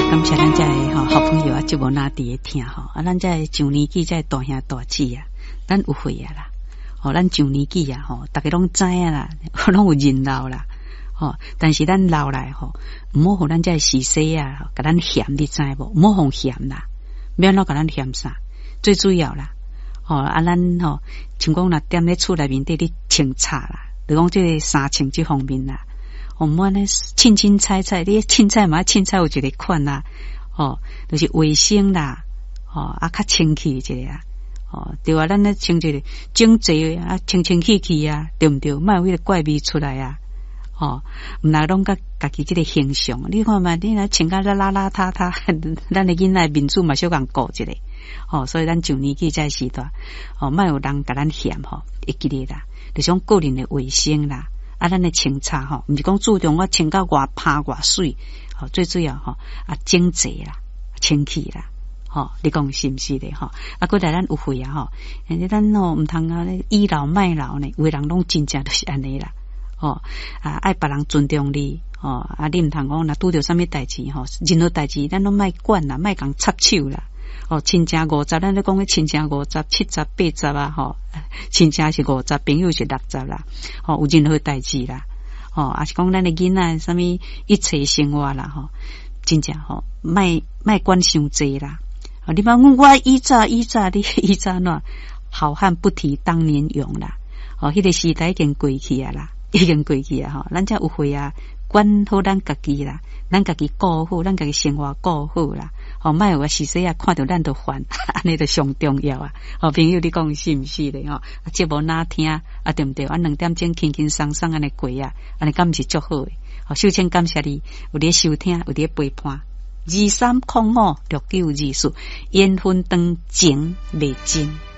感谢咱这好朋友啊，就无哪伫咧听咱这上年纪这大兄大姊啊，咱有会啊啦，咱上年纪啊大家拢知啊啦，拢有认老啦，但是咱老来唔好互咱这时势啊，甲咱嫌你知无？唔好互嫌啦，免哪甲咱嫌啥，最主要啦，咱像讲若踮咧厝内面底咧清茶啦，就讲这个三清这方面啦。我们呢，凊凊彩彩，你凊彩嘛，凊彩有一个款啦，就是卫生啦，较清气一个啊，对啊，咱咧清一个整齐啊，清清气气啊，对不对？莫有迄个怪味出来啊，毋那拢甲家己这个形象，你看嘛，你若穿甲邋邋遢遢，咱的囡仔面子嘛小共顾一个，所以咱上年纪在时代，莫有人甲咱嫌会记得啦，就是讲个人的卫生啦。咱的清茶毋是讲注重我清到偌拍偌水，最主要整齐啦、清气啦，你讲是毋是咧？过来咱有会啊咱毋通啊倚老卖老呢，有的人拢真正就是安尼啦，爱别人尊重你，你毋通讲若拄着啥物代志任何代志咱拢莫管啦，莫共插手啦。亲情50，咱咧讲嘅亲情50、70、80啊，亲情是50，朋友是60啦，有任何代志啦，也是讲咱的囡仔啥物一切生活啦，真正莫管伤济啦。你莫讲我以早你以早喏，好汉不提当年勇啦，迄个时代已经过去啊啦，已经过去啊咱才有会啊，管好咱家己啦，咱家己顾好，咱家己生活顾好啦。莫有时势啊，看到咱就烦，安尼就上重要啊！朋友，你讲是毋是咧？节目哪听啊？对毋对？2点钟轻轻松松安尼过啊，安尼敢毋是足好诶？首先感谢你有咧收听，有咧陪伴。23056924，缘分长情未尽。